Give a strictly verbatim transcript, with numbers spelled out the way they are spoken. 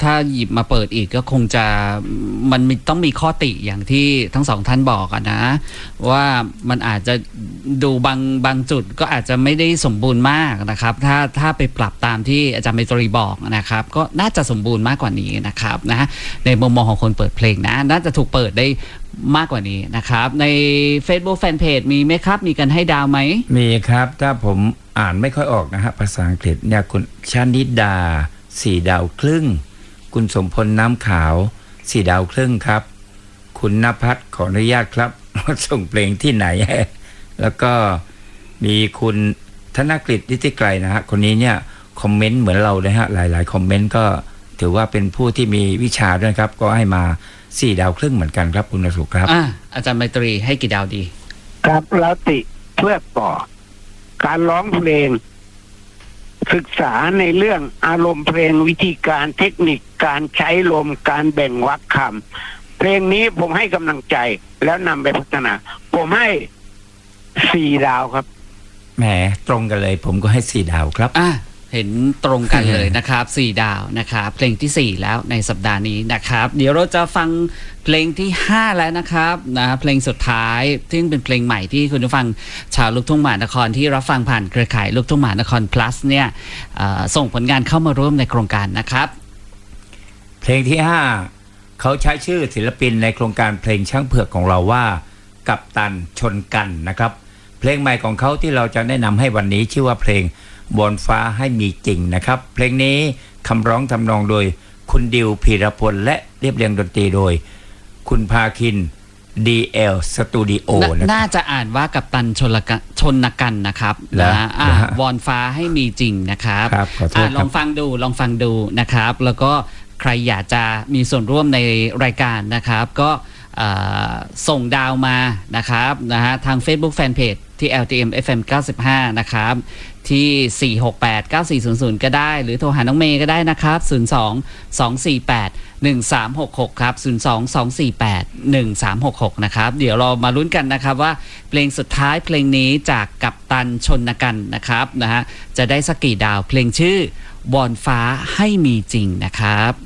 ถ้าหยิบมาเปิดอีกก็คงจะมันต้องมีข้อติอย่างที่ทั้งสองท่านบอกอะนะว่ามันอาจจะดูบางบางจุดก็อาจจะไม่ได้สมบูรณ์มากนะครับถ้าถ้าไปปรับตามที่อาจารย์ไมตรีบอกนะครับก็น่าจะสมบูรณ์มากกว่านี้นะครับนะในมุมมองของคนเปิดเพลงนะน่าจะถูกเปิดได้มากกว่านี้นะครับใน Facebook Fanpage มีไหมครับมีกันให้ดาวไหมมีครับถ้าผมอ่านไม่ค่อยออกนะฮะภาษาอังกฤษเนี่ยคุณชนิดาสี่ดาวครึ่งคุณสมพลน้ำขาวสี่ดาวครึ่งครับคุณณภัทรขออนุญาตครับส่งเพลงที่ไหนแล้วก็มีคุณธนกฤษนิติไกรนะฮะคนนี้เนี่ยคอมเมนต์เหมือนเราเลยฮะหลายๆคอมเมนต์ก็ถือว่าเป็นผู้ที่มีวิชาด้วยครับก็ให้มาสี่ดาวครึ่งเหมือนกันครับคุณสุขครับอ่าอาจารย์ไมตรีให้กี่ดาวดีครับแล้วติเพื่อต่อการร้องเพลงศึกษาในเรื่องอารมณ์เพลงวิธีการเทคนิคการใช้ลมการแบ่งวรรคคำเพลงนี้ผมให้กำลังใจแล้วนำไปพัฒนาผมให้สี่ดาวครับแหมตรงกันเลยผมก็ให้สี่ดาวครับอ่ะเห็นตรงกันเลยนะครับสี่ดาวนะครับเพลงที่สี่แล้วในสัปดาห์นี้นะครับเดี๋ยวเราจะฟังเพลงที่ห้าแล้วนะครับนะเพลงสุดท้ายซึ่งเป็นเพลงใหม่ที่คุณผู้ฟังชาวลูกทุ่งมหานครที่รับฟังผ่านเครือข่ายลูกทุ่งมหานคร plus เนี่ยส่งผลงานเข้ามาร่วมในโครงการนะครับเพลงที่ห้าเขาใช้ชื่อศิลปินในโครงการเพลงช้างเผือกของเราว่ากัปตันชนกันนะครับเพลงใหม่ของเขาที่เราจะแนะนำให้วันนี้ชื่อว่าเพลงบนฟ้าให้มีจริงนะครับเพลงนี้คำร้องทำนองโดยคุณดิวพีรพลและเรียบเรียงดนตรีโดยคุณภาคิน ดี แอล Studio นะน่าจะอ่านว่ากัปตันชนกันชนกันนะครับนะอ่าวอนฟ้าให้มีจริงนะครับลองฟังดูลองฟังดูนะครับแล้วก็ใครอยากจะมีส่วนร่วมในรายการนะครับก็ส่งดาวมานะครับนะฮะทาง Facebook Fanpage ที่ แอล ที เอ็ม เอฟ เอ็ม เก้าสิบห้านะครับที่สี่ หก แปด เก้า สี่ ศูนย์ ศูนย์ก็ได้หรือโทรหาน้องเมย์ก็ได้นะครับศูนย์ สอง สอง สี่ แปด หนึ่ง สาม หก หกครับศูนย์ สอง สอง สี่ แปด หนึ่ง สาม หก หกนะครับเดี๋ยวเรามาลุ้นกันนะครับว่าเพลงสุดท้ายเพลงนี้จากกัปตันชนกันนะครับนะฮะจะได้สักกี่ดาวเพลงชื่อวอนฟ้าให้มีจริงนะครับ